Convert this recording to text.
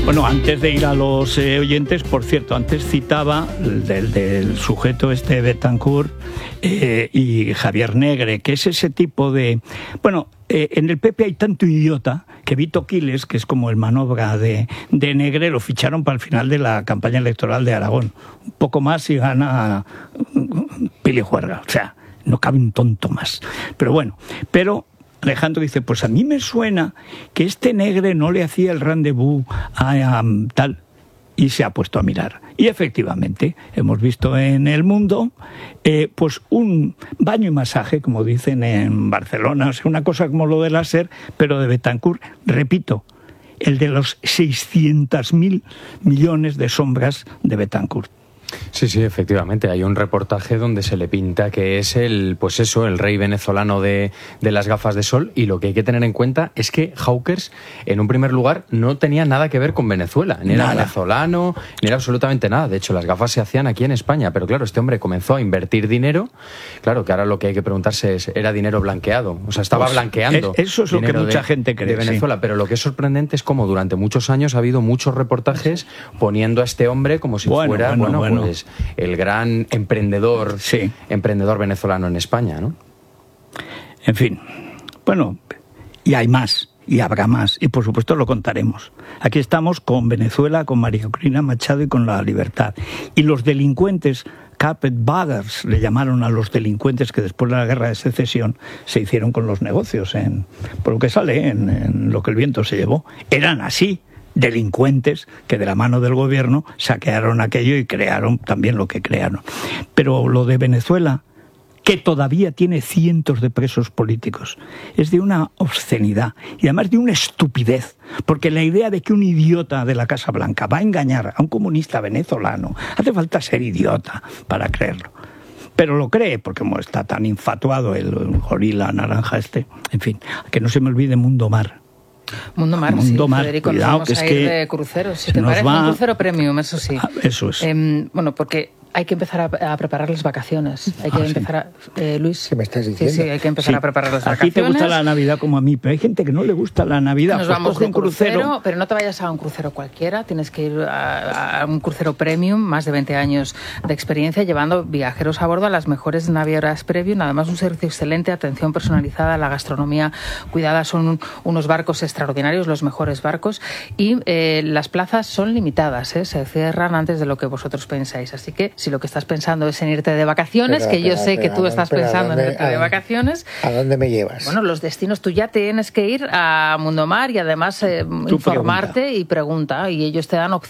Bueno, antes de ir a los oyentes, por cierto, antes citaba del sujeto Betancourt y Javier Negre, que es ese tipo de... Bueno, en el PP hay tanto idiota que Vito Quiles, que es como el manobra de Negre, lo ficharon para el final de la campaña electoral de Aragón. Un poco más y gana Pili Juerga. O sea, no cabe un tonto más. Pero bueno, Alejandro dice, pues a mí me suena que Negre no le hacía el rendezvous a tal, y se ha puesto a mirar. Y efectivamente, hemos visto en El Mundo, pues un baño y masaje, como dicen en Barcelona, o sea, una cosa como lo de la SER, pero de Betancourt, repito, el de los 600.000 millones de sombras de Betancourt. Sí, efectivamente. Hay un reportaje donde se le pinta que es el rey venezolano de las gafas de sol, y lo que hay que tener en cuenta es que Hawkers, en un primer lugar, no tenía nada que ver con Venezuela. Ni era venezolano, ni era absolutamente nada. De hecho, las gafas se hacían aquí en España. Pero claro, este hombre comenzó a invertir dinero. Claro, que ahora lo que hay que preguntarse es, ¿era dinero blanqueado? O sea, estaba blanqueando. Eso es lo que mucha gente cree. De Venezuela. Sí. Pero lo que es sorprendente es cómo durante muchos años ha habido muchos reportajes poniendo a este hombre como si fuera... Pues, el gran emprendedor venezolano en España, ¿no? En fin, bueno, y hay más, y habrá más, y por supuesto lo contaremos. Aquí estamos con Venezuela, con María Corina Machado y con La Libertad. Y los delincuentes, carpetbaggers, le llamaron a los delincuentes que después de la guerra de secesión se hicieron con los negocios, por lo que sale en Lo que el viento se llevó. Eran así. Delincuentes que de la mano del gobierno saquearon aquello y crearon también lo que crearon. Pero lo de Venezuela, que todavía tiene cientos de presos políticos, es de una obscenidad y además de una estupidez, porque la idea de que un idiota de la Casa Blanca va a engañar a un comunista venezolano, hace falta ser idiota para creerlo. Pero lo cree, porque como está tan infatuado el gorila naranja en fin, que no se me olvide Mundo Mar. Mundo Mar, Federico, cuidado, nos vamos a ir de cruceros, si te parece, un crucero premium, eso sí. Eso es. Bueno, porque hay que empezar a preparar las vacaciones. Hay que empezar Luis. ¿Qué me estás diciendo? Sí, hay que empezar a preparar las vacaciones. A ti te gusta la Navidad como a mí, pero hay gente que no le gusta la Navidad. Nos vamos de un crucero, pero no te vayas a un crucero cualquiera. Tienes que ir a un crucero premium, más de 20 años de experiencia, llevando viajeros a bordo a las mejores navieras premium. Además, un servicio excelente, atención personalizada, la gastronomía cuidada. Son unos barcos extraordinarios, los mejores barcos. Y las plazas son limitadas, se cierran antes de lo que vosotros pensáis. Así que si lo que estás pensando es en irte de vacaciones, yo sé que tú estás pensando en irte de vacaciones. ¿A dónde me llevas? Bueno, los destinos, tú ya tienes que ir a Mundo Mar y además informarte y pregunta, y ellos te dan opciones.